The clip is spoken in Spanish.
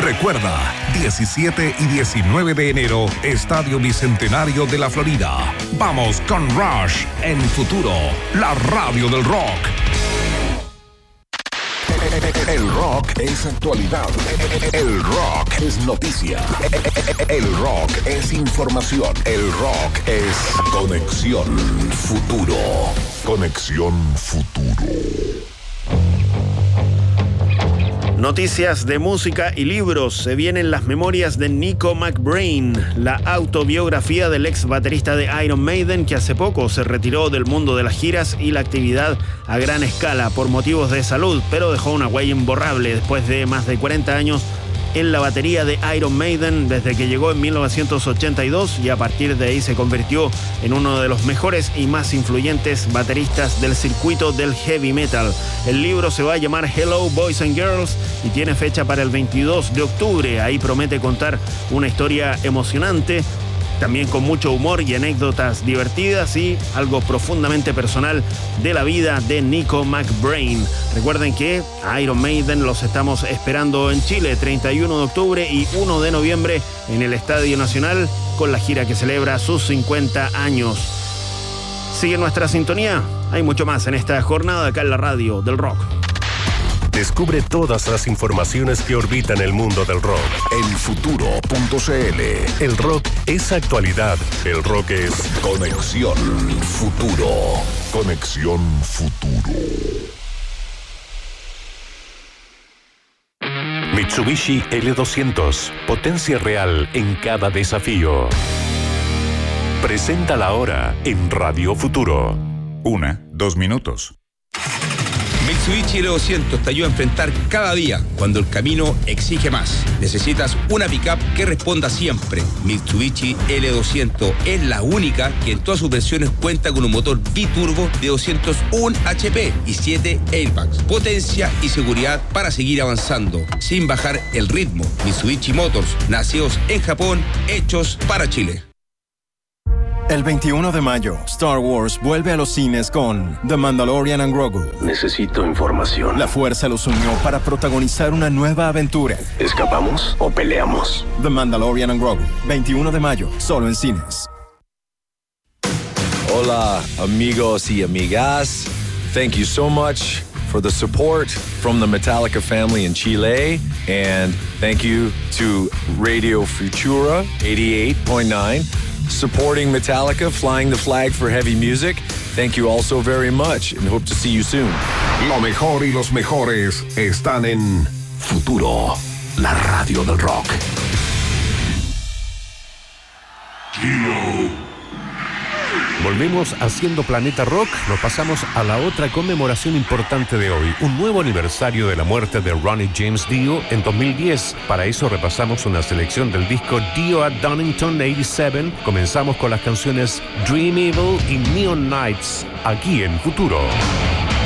Recuerda, 17 y 19 de enero, Estadio Bicentenario de la Florida. Vamos con Rush en Futuro, la radio del rock. El rock es actualidad. El rock es noticia. El rock es información. El rock es Conexión Futuro. Conexión Futuro. Noticias de música y libros. Se vienen las memorias de Nico McBrain, la autobiografía del ex baterista de Iron Maiden, que hace poco se retiró del mundo de las giras y la actividad a gran escala por motivos de salud, pero dejó una huella imborrable después de más de 40 años en la batería de Iron Maiden desde que llegó en 1982, y a partir de ahí se convirtió en uno de los mejores y más influyentes bateristas del circuito del heavy metal. El libro se va a llamar Hello Boys and Girls y tiene fecha para el 22 de octubre. Ahí promete contar una historia emocionante, también con mucho humor y anécdotas divertidas, y algo profundamente personal de la vida de Nico McBrain. Recuerden que a Iron Maiden los estamos esperando en Chile, 31 de octubre y 1 de noviembre en el Estadio Nacional, con la gira que celebra sus 50 años. Sigue nuestra sintonía, hay mucho más en esta jornada acá en la radio del rock. Descubre todas las informaciones que orbitan el mundo del rock. Elfuturo.cl. El rock es actualidad. El rock es Conexión Futuro. Conexión Futuro. Mitsubishi L200. Potencia real en cada desafío. Presenta la hora en Radio Futuro. 2 minutos. Mitsubishi L200 te ayuda a enfrentar cada día cuando el camino exige más. Necesitas una pickup que responda siempre. Mitsubishi L200 es la única que en todas sus versiones cuenta con un motor biturbo de 201 HP y 7 airbags. Potencia y seguridad para seguir avanzando sin bajar el ritmo. Mitsubishi Motors, nacidos en Japón, hechos para Chile. El 21 de mayo, Star Wars vuelve a los cines con The Mandalorian and Grogu. Necesito información. La Fuerza los unió para protagonizar una nueva aventura. ¿Escapamos o peleamos? The Mandalorian and Grogu, 21 de mayo, solo en cines. Hola, amigos y amigas. Thank you so much for the support from the Metallica family in Chile. And thank you to Radio Futura 88.9. Supporting Metallica, flying the flag for heavy music. Thank you all so very much and hope to see you soon. Lo mejor y los mejores están en Futuro, la radio del rock. Volvemos haciendo Planeta Rock. Nos pasamos a la otra conmemoración importante de hoy, un nuevo aniversario de la muerte de Ronnie James Dio en 2010. Para eso repasamos una selección del disco Dio at Donington 87. Comenzamos con las canciones Dream Evil y Neon Nights, aquí en Futuro.